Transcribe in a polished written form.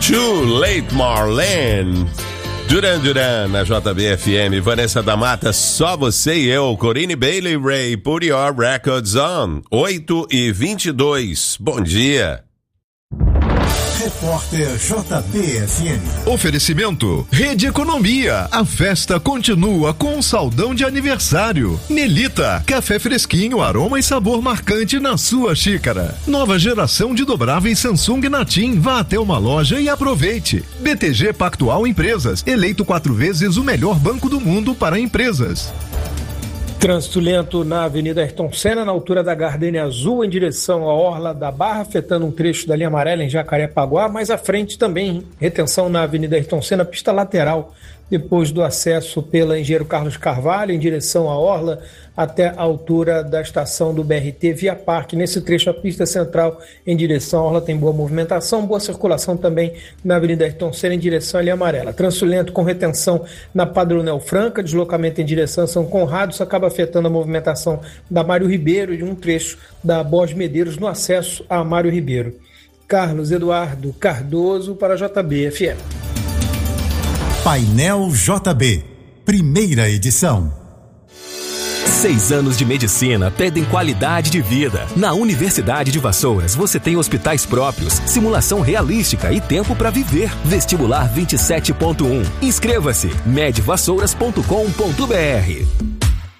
Too Late Marlene. Duran Duran na JBFM. Vanessa da Mata, só você e eu. Corinne Bailey Ray, Put Your Records On. 8h22. Bom dia. Repórter JBFM. Oferecimento Rede Economia. A festa continua com um saldão de aniversário. Melita, café fresquinho, aroma e sabor marcante na sua xícara. Nova geração de dobráveis Samsung Natim. Vá até uma loja e aproveite. BTG Pactual Empresas, eleito 4 vezes o melhor banco do mundo para empresas. Trânsito lento na Avenida Ayrton Senna, na altura da Gardenia Azul, em direção à Orla da Barra, afetando um trecho da linha amarela em Jacarepaguá. Mais à frente também, retenção na Avenida Ayrton Senna, pista lateral, depois do acesso pela Engenheiro Carlos Carvalho, em direção à Orla, até a altura da estação do BRT Via Parque. Nesse trecho, a pista central em direção à Orla tem boa movimentação, boa circulação também na Avenida Ayrton Senna, em direção à linha amarela. Trânsito lento com retenção na Padronel Franca, deslocamento em direção a São Conrado, isso acaba afetando a movimentação da Mário Ribeiro e de um trecho da Borges Medeiros no acesso a Mário Ribeiro. Carlos Eduardo Cardoso para a JBFM. Painel JB, primeira edição. 6 anos de medicina pedem qualidade de vida. Na Universidade de Vassouras você tem hospitais próprios, simulação realística e tempo para viver. Vestibular 27.1. Inscreva-se medvassouras.com.br.